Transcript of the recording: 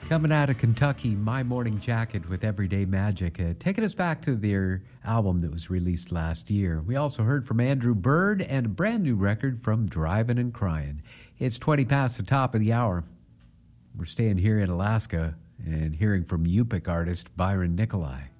Coming out of Kentucky, My Morning Jacket with Everyday Magic, taking us back to their album that was released last year. We also heard from Andrew Bird and a brand new record from Drivin' and Cryin'. It's 20 past the top of the hour. We're staying here in Alaska and hearing from Yupik artist Byron Nikolai.